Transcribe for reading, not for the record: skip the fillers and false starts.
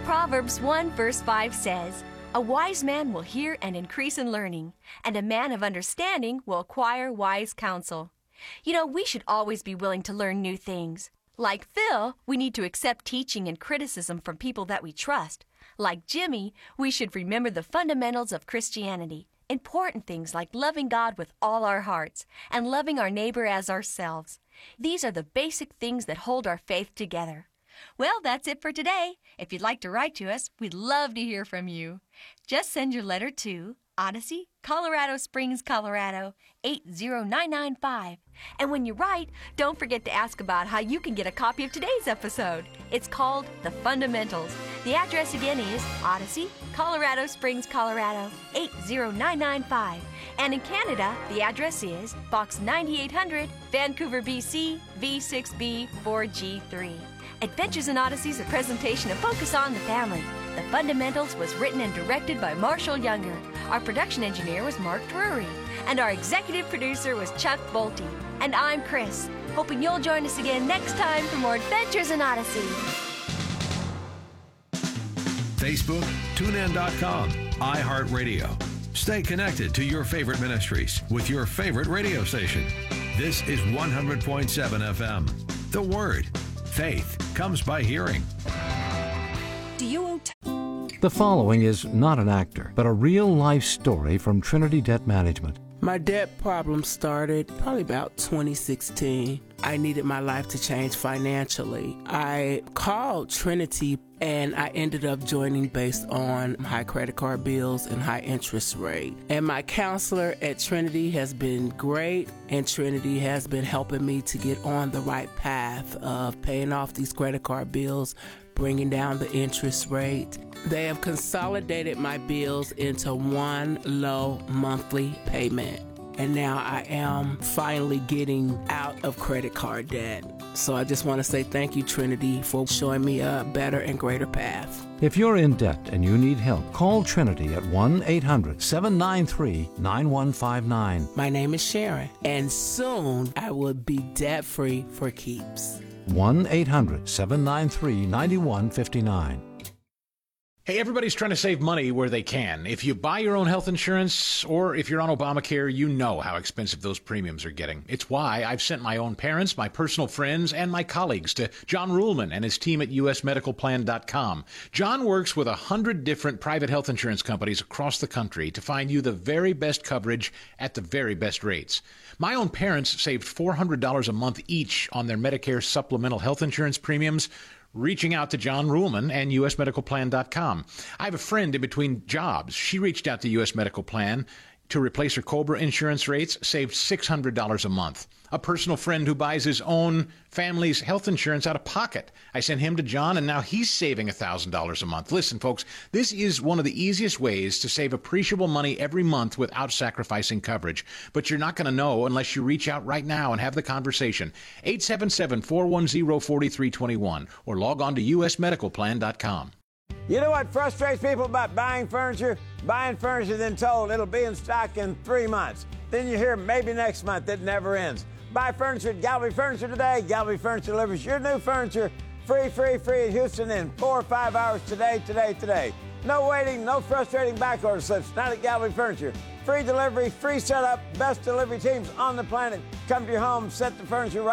Proverbs 1 verse 5 says, "A wise man will hear and increase in learning, and a man of understanding will acquire wise counsel." You know, we should always be willing to learn new things. Like Phil, we need to accept teaching and criticism from people that we trust. Like Jimmy, we should remember the fundamentals of Christianity. Important things like loving God with all our hearts and loving our neighbor as ourselves. These are the basic things that hold our faith together. Well, that's it for today. If you'd like to write to us, we'd love to hear from you. Just send your letter to Odyssey, Colorado Springs, Colorado, 80995. And when you write, don't forget to ask about how you can get a copy of today's episode. It's called The Fundamentals. The address again is Odyssey, Colorado Springs, Colorado, 80995. And in Canada, the address is Box 9800, Vancouver, BC, V6B 4G3. Adventures in Odyssey is a presentation of Focus on the Family. The Fundamentals was written and directed by Marshall Younger. Our production engineer was Mark Drury. And our executive producer was Chuck Bolte. And I'm Chris, hoping you'll join us again next time for more Adventures in Odyssey. Facebook, TuneIn.com, iHeartRadio. Stay connected to your favorite ministries with your favorite radio station. This is 100.7 FM. The Word. Faith comes by hearing. The following is not an actor, but a real-life story from Trinity Debt Management. My debt problem started probably about 2016. I needed my life to change financially. I called Trinity and I ended up joining based on high credit card bills and high interest rate. And my counselor at Trinity has been great, and Trinity has been helping me to get on the right path of paying off these credit card bills, bringing down the interest rate. They have consolidated my bills into one low monthly payment. And now I am finally getting out of credit card debt. So I just want to say thank you, Trinity, for showing me a better and greater path. If you're in debt and you need help, call Trinity at 1-800-793-9159. My name is Sharon, and soon I will be debt-free for keeps. 1-800-793-9159. Hey, everybody's trying to save money where they can. If you buy your own health insurance or if you're on Obamacare, you know how expensive those premiums are getting. It's why I've sent my own parents, my personal friends, and my colleagues to John Ruhlman and his team at usmedicalplan.com. John works with 100 different private health insurance companies across the country to find you the very best coverage at the very best rates. My own parents saved $400 a month each on their Medicare supplemental health insurance premiums, reaching out to John Ruhlman and usmedicalplan.com. I have a friend in between jobs. She reached out to US Medical Plan to replace her COBRA insurance rates, saved $600 a month. A personal friend who buys his own family's health insurance out of pocket. I sent him to John, and now he's saving $1,000 a month. Listen, folks, this is one of the easiest ways to save appreciable money every month without sacrificing coverage. But you're not going to know unless you reach out right now and have the conversation. 877-410-4321 or log on to usmedicalplan.com. You know what frustrates people about buying furniture? Buying furniture, then told it'll be in stock in 3 months. Then you hear maybe next month. It never ends. Buy furniture at Gallery Furniture today. Gallery Furniture delivers your new furniture free in Houston in 4 or 5 hours today. No waiting, no frustrating backorder slips. Not at Gallery Furniture. Free delivery, free setup, best delivery teams on the planet. Come to your home, set the furniture right.